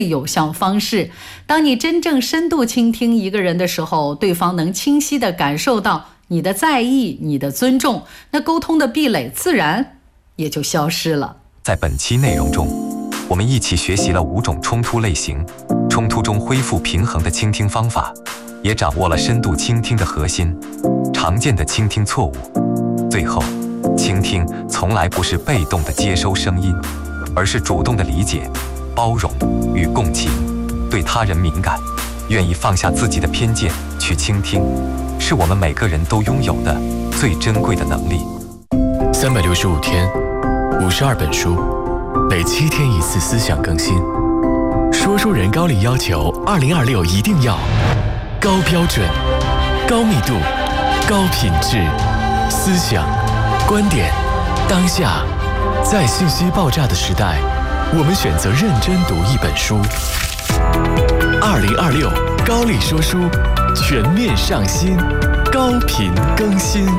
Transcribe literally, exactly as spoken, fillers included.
有效方式。当你真正深度倾听一个人的时候，对方能清晰地感受到你的在意，你的尊重，那沟通的壁垒自然也就消失了。 在本期内容中，我们一起学习了五种冲突类型，冲突中恢复平衡的倾听方法，也掌握了深度倾听的核心，常见的倾听错误。最后，倾听从来不是被动的接收声音，而是主动的理解、包容与共情。对他人敏感，愿意放下自己的偏见去倾听，是我们每个人都拥有的最珍贵的能力。 三百六十五天，五十二本书，每七天一次思想更新。说书人高力要求二零二六一定要高标准、高密度、高品质，思想、观点，当下，在信息爆炸的时代，我们选择认真读一本书。二零二六高力说书全面上新，高频更新。